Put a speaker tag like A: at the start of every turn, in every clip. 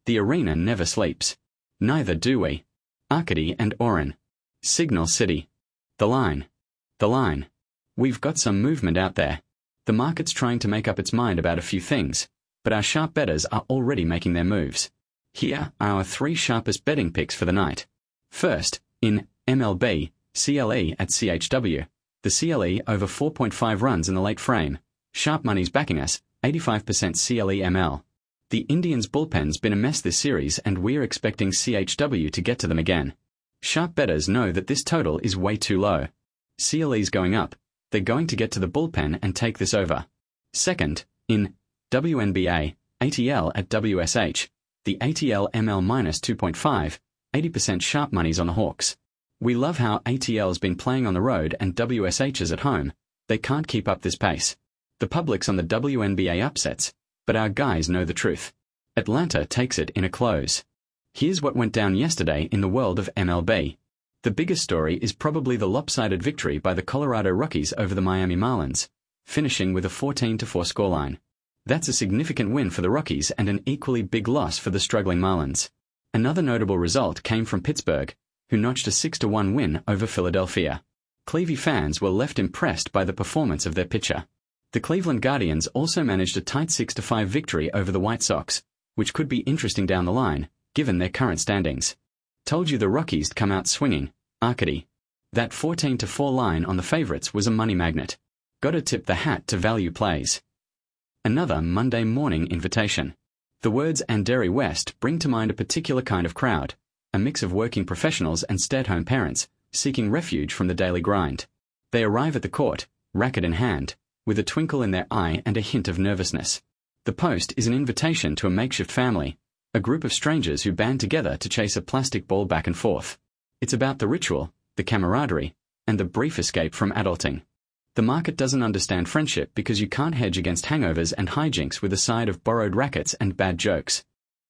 A: The arena never sleeps. Neither do we. Arcady and Oren. Signal City. The line. The line. We've got some movement out there. The market's trying to make up its mind about a few things, but our sharp bettors are already making their moves. Here are our 3 sharpest betting picks for the night. First, in MLB, CLE at CHW. The CLE over 4.5 runs in the late frame. Sharp money's backing us, 85% CLE ML. The Indians' bullpen's been a mess this series, and we're expecting CHW to get to them again. Sharp bettors know that this total is way too low. CLE's going up. They're going to get to the bullpen and take this over. Second, in WNBA, ATL at WSH. The ATL ML minus 2.5, 80% sharp money's on the Hawks. We love how ATL's been playing on the road and WSH is at home. They can't keep up this pace. The public's on the WNBA upsets, but our guys know the truth. Atlanta takes it in a close. Here's what went down yesterday in the world of MLB. The biggest story is probably the lopsided victory by the Colorado Rockies over the Miami Marlins, finishing with a 14-4 scoreline. That's a significant win for the Rockies and an equally big loss for the struggling Marlins. Another notable result came from Pittsburgh, who notched a 6-1 win over Philadelphia. Clevy fans were left impressed by the performance of their pitcher. The Cleveland Guardians also managed a tight 6-5 victory over the White Sox, which could be interesting down the line, given their current standings. Told you the Rockies come out swinging, Arcady. That 14-4 line on the favorites was a money magnet. Gotta tip the hat to value plays. Another Monday morning invitation. The words Anderi West bring to mind a particular kind of crowd, a mix of working professionals and stay-at-home parents, seeking refuge from the daily grind. They arrive at the court, racket in hand, with a twinkle in their eye and a hint of nervousness. The post is an invitation to a makeshift family, a group of strangers who band together to chase a plastic ball back and forth. It's about the ritual, the camaraderie, and the brief escape from adulting. The market doesn't understand friendship because you can't hedge against hangovers and hijinks with a side of borrowed rackets and bad jokes.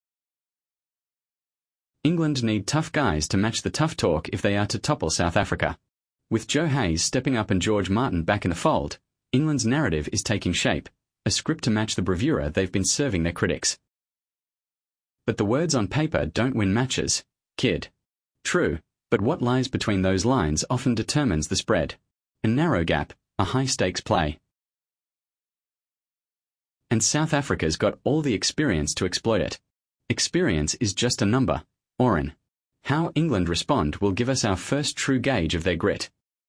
A: England need tough guys to match the tough talk if they are to topple South Africa. With Joe Hayes stepping up and George Martin back in the fold, England's narrative is taking shape, a script to match the bravura they've been serving their critics. But the words on paper don't win matches, kid. True, but what lies between those lines often determines the spread. A narrow gap, a high-stakes play. And South Africa's got all the experience to exploit it. Experience is just a number, Oren. How England respond will give us our first true gauge of their grit.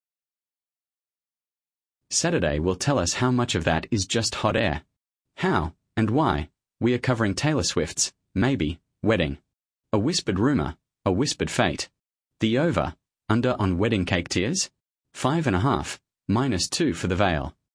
A: Saturday will tell us how much of that is just hot air. How, and why, we are covering Taylor Swift's, maybe, wedding. A whispered rumor, a whispered fate. The over, under on wedding cake tears? 5.5, -2 for the veil.